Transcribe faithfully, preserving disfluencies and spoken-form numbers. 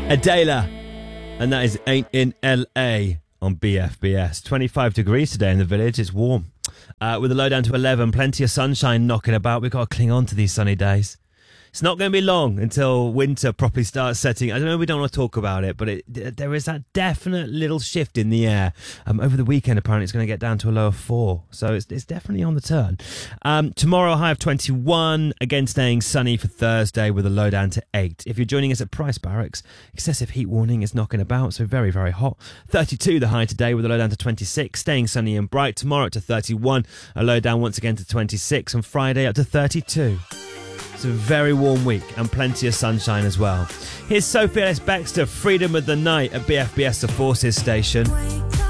Adela, and that is Ain't in L A on B F B S. twenty-five degrees today in the village. It's warm. Uh, with a low down to eleven, plenty of sunshine knocking about. We've got to cling on to these sunny days. It's not going to be long until winter properly starts setting. I don't know, we don't want to talk about it, but it, there is that definite little shift in the air. Um, over the weekend, apparently, it's going to get down to a low of four. So it's, it's definitely on the turn. Um, tomorrow, a high of twenty-one. Again, staying sunny for Thursday with a low down to eight. If you're joining us at Price Barracks, excessive heat warning is knocking about, so very, very hot. thirty-two the high today with a low down to twenty-six. Staying sunny and bright. Tomorrow up to thirty-one. A low down once again to twenty-six. And Friday up to thirty-two. It's a very warm week and plenty of sunshine as well. Here's Sophie Ellis-Bextor, Freedom of the Night at B F B S The Forces station.